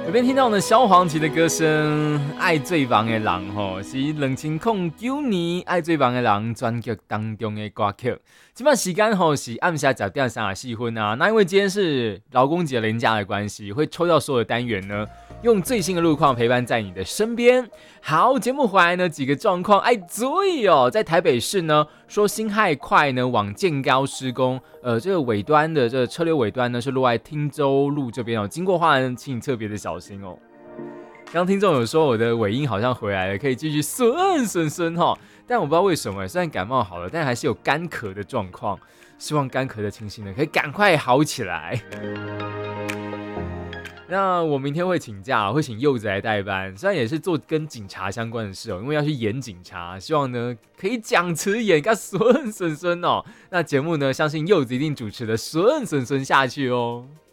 有边听到呢萧煌奇的歌声，《爱最棒的人》吼，是2009年《爱最棒的人》专辑当中的歌曲。今晚时间吼是暗下9点34分啊。那因为今天是劳工节连假的关系，会抽到所有的单元呢，用最新的路况陪伴在你的身边。好，节目回来呢，几个状况，注意哦，在台北市呢，说辛亥快呢往建高施工，这个尾端的这个车流尾端呢是落在汀州路这边哦，经过的话呢，请你特别的小心哦。刚听众有说我的尾音好像回来了，可以继续顺哈，但我不知道为什么，虽然感冒好了，但还是有干咳的状况，希望干咳的情形呢可以赶快好起来。那我明天会请假，会请柚子来代班，虽然也是做跟警察相关的事哦，因为要去演警察，希望呢可以讲词演个顺哦。那节目呢，相信柚子一定主持的顺下去哦。